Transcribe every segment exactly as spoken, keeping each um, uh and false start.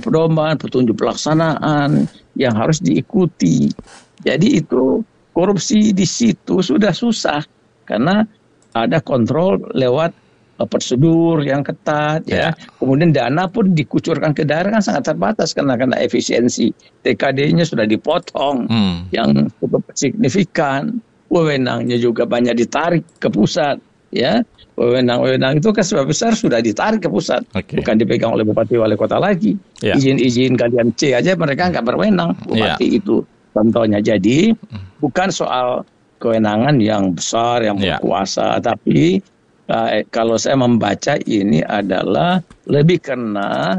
pedoman, petunjuk pelaksanaan yang harus diikuti. Jadi itu korupsi di situ sudah susah karena ada kontrol lewat uh, prosedur yang ketat, ya. Ya. Kemudian dana pun dikucurkan ke daerah kan sangat terbatas karena karena efisiensi T K D-nya sudah dipotong Hmm. yang cukup signifikan. Wewenangnya juga banyak ditarik ke pusat, ya. Wewenang-wewenang itu kan sebab besar sudah ditarik ke pusat, Oke. bukan dipegang oleh bupati wali kota lagi. Ya. Izin-izin kalian C aja mereka nggak berwenang, bupati Ya. itu contohnya. Jadi bukan soal kewenangan yang besar, yang Ya. berkuasa, tapi eh, kalau saya membaca ini adalah lebih karena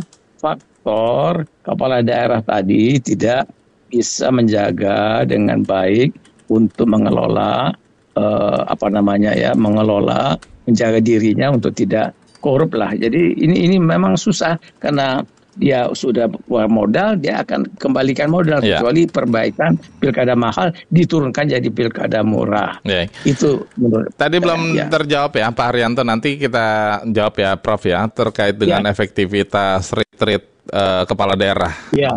faktor kepala daerah tadi tidak bisa menjaga dengan baik untuk mengelola eh, apa namanya ya, mengelola menjaga dirinya untuk tidak korup lah. Jadi ini ini memang susah karena dia sudah keluar modal, dia akan kembalikan modal, Ya. kecuali perbaikan pilkada mahal diturunkan jadi pilkada murah. Ya. Itu menurut Tadi saya, belum ya. terjawab ya Pak Haryanto, nanti kita jawab ya Prof ya terkait dengan Ya. efektivitas retreat eh, kepala daerah. Ya.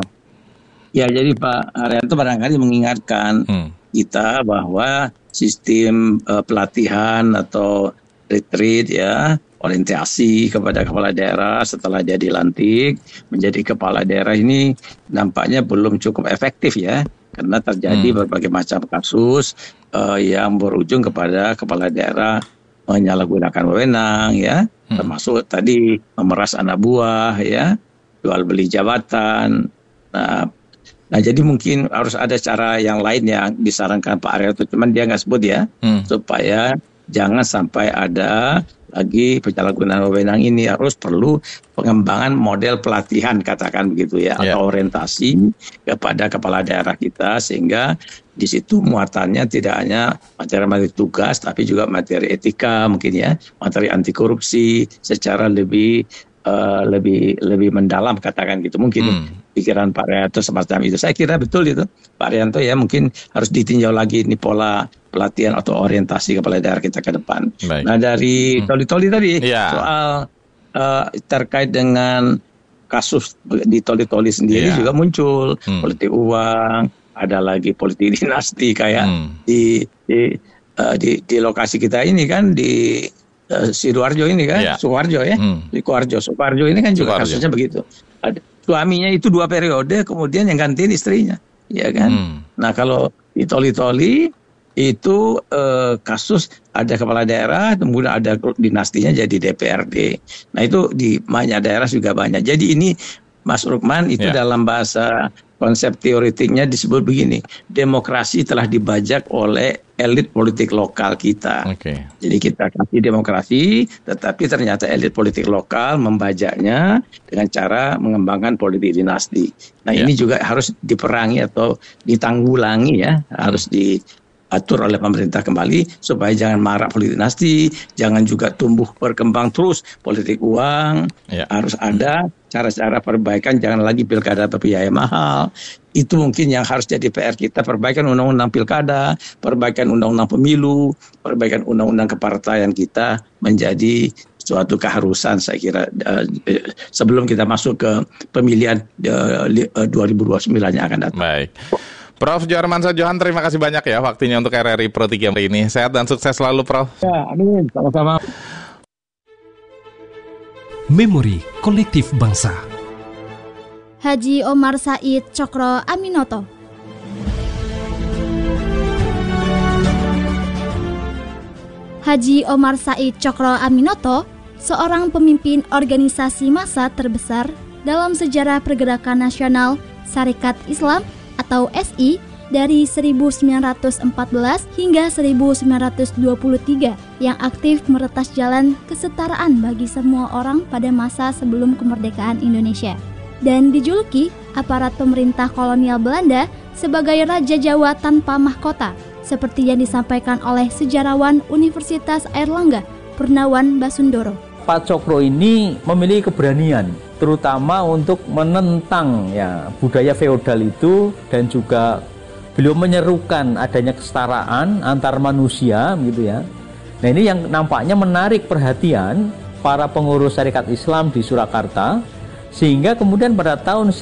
Ya, jadi Pak Haryanto barangkali mengingatkan Hmm. kita bahwa sistem eh, pelatihan atau retreat ya, orientasi kepada kepala daerah setelah jadi lantik menjadi kepala daerah ini nampaknya belum cukup efektif ya, karena terjadi Hmm. berbagai macam kasus eh, yang berujung kepada kepala daerah menyalahgunakan wewenang ya, Hmm. termasuk tadi memeras anak buah ya, jual beli jabatan. Nah, nah jadi mungkin harus ada cara yang lain yang disarankan Pak Haryanto, cuman dia nggak sebut ya, Hmm. supaya jangan sampai ada lagi penyalahgunaan wewenang ini. Harus perlu pengembangan model pelatihan katakan begitu ya, Ya. atau orientasi kepada kepala daerah kita, sehingga di situ muatannya tidak hanya materi-materi tugas tapi juga materi etika mungkin ya, materi anti korupsi secara lebih eh, lebih lebih mendalam katakan gitu mungkin. Hmm. Pikiran Pak Haryanto semacam itu. Saya kira betul itu Pak Haryanto ya, mungkin harus ditinjau lagi ini pola pelatihan atau orientasi kepala daerah kita ke depan. Baik. Nah dari Hmm. toli-toli tadi Ya. soal eh, terkait dengan kasus di toli-toli sendiri Ya. juga muncul Hmm. politik uang, ada lagi politik dinasti kayak Hmm. di di, eh, di di lokasi kita ini kan di eh, Sidoarjo ini kan, Ya. Sukoharjo ya, Hmm. di Sukoharjo, Sukoharjo ini kan juga Sukoharjo. kasusnya begitu. Ada suaminya itu dua periode, kemudian yang gantiin istrinya, ya kan? Hmm. Nah kalau di toli-toli itu eh, kasus ada kepala daerah, kemudian ada dinastinya jadi D P R D. Nah itu di banyak daerah juga banyak. Jadi ini Mas Rukman itu Ya. dalam bahasa konsep teoretiknya disebut begini, demokrasi telah dibajak oleh elit politik lokal kita. Oke. Jadi kita kasih demokrasi, tetapi ternyata elit politik lokal membajaknya dengan cara mengembangkan politik dinasti. Nah Ya. ini juga harus diperangi atau ditanggulangi ya, harus diatur oleh pemerintah kembali supaya jangan marak politik dinasti, jangan juga tumbuh berkembang terus politik uang. Ya. Harus ada cara-cara perbaikan, jangan lagi pilkada berbiaya mahal. Itu mungkin yang harus jadi P R kita, perbaikan undang-undang pilkada, perbaikan undang-undang pemilu, perbaikan undang-undang kepartaian kita menjadi suatu keharusan saya kira uh, sebelum kita masuk ke pemilihan uh, dua ribu dua puluh sembilan yang akan datang. Baik. Prof Joharmansyah Johan, terima kasih banyak ya waktunya untuk R R I Pro tiga hari ini. Sehat dan sukses selalu, Prof. Ya, amin. Sama-sama. Memori Kolektif Bangsa. Haji Omar Said Cokro Aminoto. Haji Omar Said Cokro Aminoto, seorang pemimpin organisasi massa terbesar dalam sejarah pergerakan nasional Sarekat Islam atau S I dari seribu sembilan ratus empat belas hingga seribu sembilan ratus dua puluh tiga yang aktif meretas jalan kesetaraan bagi semua orang pada masa sebelum kemerdekaan Indonesia, dan dijuluki aparat pemerintah kolonial Belanda sebagai Raja Jawa tanpa mahkota, seperti yang disampaikan oleh sejarawan Universitas Airlangga Purnawan Basundoro. Pak Cokro ini memiliki keberanian, terutama untuk menentang ya budaya feodal itu, dan juga beliau menyerukan adanya kesetaraan antar manusia, gitu ya. Nah ini yang nampaknya menarik perhatian para pengurus Sarekat Islam di Surakarta, sehingga kemudian pada tahun